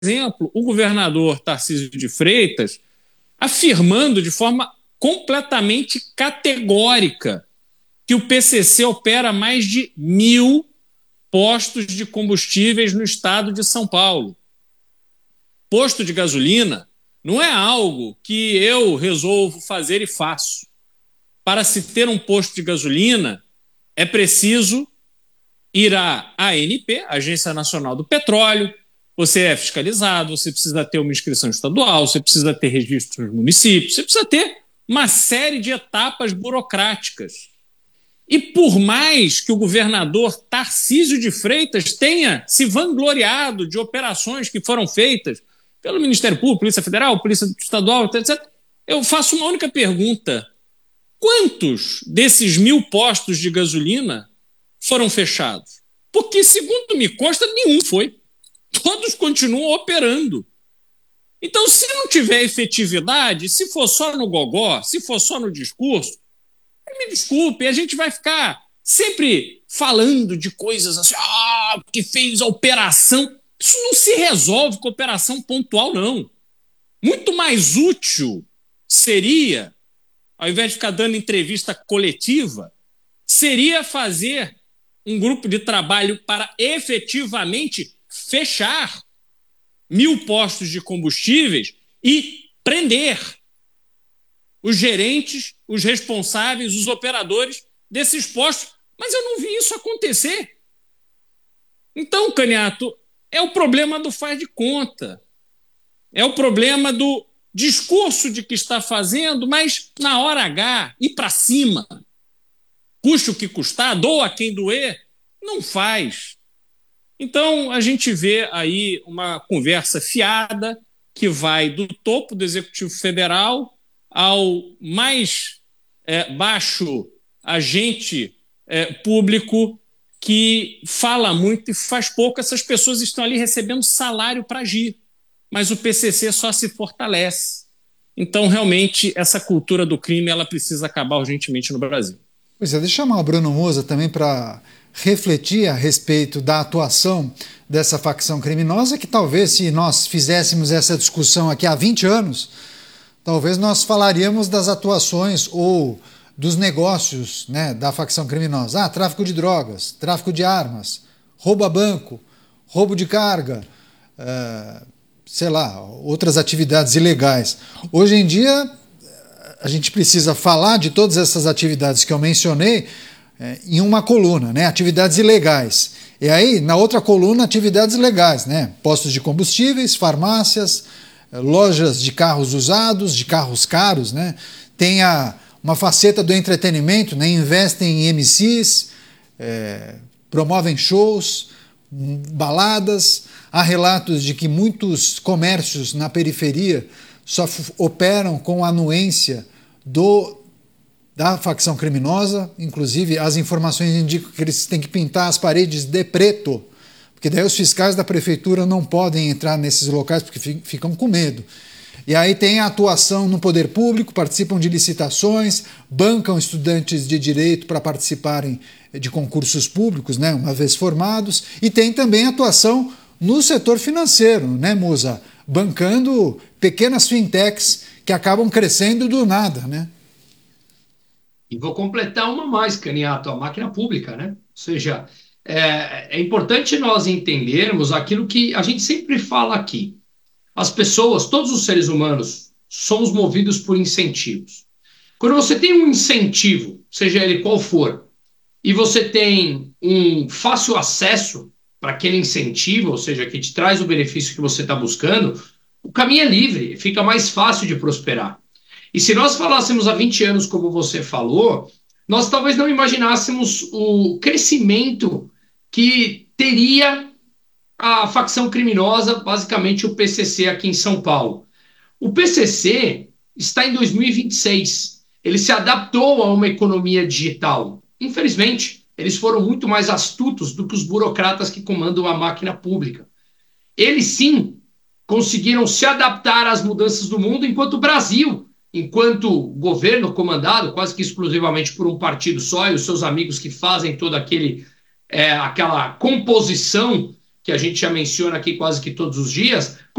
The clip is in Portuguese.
exemplo, o governador Tarcísio de Freitas afirmando de forma completamente categórica que o PCC opera mais de 1.000 postos de combustíveis no estado de São Paulo. Posto de gasolina não é algo que eu resolvo fazer e faço. Para se ter um posto de gasolina, é preciso ir à ANP, Agência Nacional do Petróleo, você é fiscalizado, você precisa ter uma inscrição estadual, você precisa ter registro nos municípios, você precisa ter uma série de etapas burocráticas. E por mais que o governador Tarcísio de Freitas tenha se vangloriado de operações que foram feitas pelo Ministério Público, Polícia Federal, Polícia Estadual, etc., eu faço uma única pergunta. Quantos desses 1.000 postos de gasolina foram fechados? Porque, segundo me consta, nenhum foi. Todos continuam operando. Então, se não tiver efetividade, se for só no gogó, se for só no discurso, me desculpe, a gente vai ficar sempre falando de coisas assim, que fez a operação. Isso não se resolve com operação pontual, não. Muito mais útil seria, ao invés de ficar dando entrevista coletiva, seria fazer um grupo de trabalho para efetivamente fechar 1.000 postos de combustíveis e prender os gerentes, os responsáveis, os operadores desses postos. Mas eu não vi isso acontecer. Então, Caniato, é o problema do faz de conta. É o problema do discurso de que está fazendo, mas na hora H, ir para cima, custe o que custar, doa quem doer, não faz. Então, a gente vê aí uma conversa fiada que vai do topo do Executivo Federal ao mais baixo agente público que fala muito e faz pouco. Essas pessoas estão ali recebendo salário para agir, mas o PCC só se fortalece. Então, realmente, essa cultura do crime ela precisa acabar urgentemente no Brasil. Pois é, deixa eu chamar o Bruno Moza também para refletir a respeito da atuação dessa facção criminosa, que talvez, se nós fizéssemos essa discussão aqui há 20 anos, talvez nós falaríamos das atuações ou dos negócios, né, da facção criminosa. Tráfico de drogas, tráfico de armas, roubo a banco, roubo de carga, sei lá, outras atividades ilegais. Hoje em dia, a gente precisa falar de todas essas atividades que eu mencionei em uma coluna, né? Atividades ilegais. E aí, na outra coluna, atividades legais, né? Postos de combustíveis, farmácias, lojas de carros usados, de carros caros, né? Tem uma faceta do entretenimento, né? Investem em MCs, promovem shows, baladas. Há relatos de que muitos comércios na periferia só operam com a anuência da facção criminosa. Inclusive, as informações indicam que eles têm que pintar as paredes de preto, porque daí os fiscais da prefeitura não podem entrar nesses locais porque ficam com medo. E aí tem a atuação no poder público, participam de licitações, bancam estudantes de direito para participarem de concursos públicos, né, uma vez formados, e tem também atuação no setor financeiro, né, Moza? Bancando pequenas fintechs que acabam crescendo do nada, né? E vou completar uma mais, Caniato, a máquina pública, né? Ou seja, é importante nós entendermos aquilo que a gente sempre fala aqui. As pessoas, todos os seres humanos, somos movidos por incentivos. Quando você tem um incentivo, seja ele qual for, e você tem um fácil acesso para aquele incentivo, ou seja, que te traz o benefício que você está buscando, o caminho é livre, fica mais fácil de prosperar. E se nós falássemos há 20 anos, como você falou, nós talvez não imaginássemos o crescimento que teria a facção criminosa, basicamente o PCC aqui em São Paulo. O PCC está em 2026. Ele se adaptou a uma economia digital. Infelizmente, eles foram muito mais astutos do que os burocratas que comandam a máquina pública. Eles, sim, conseguiram se adaptar às mudanças do mundo, enquanto o Brasil, enquanto governo comandado quase que exclusivamente por um partido só e os seus amigos que fazem toda aquela composição que a gente já menciona aqui quase que todos os dias,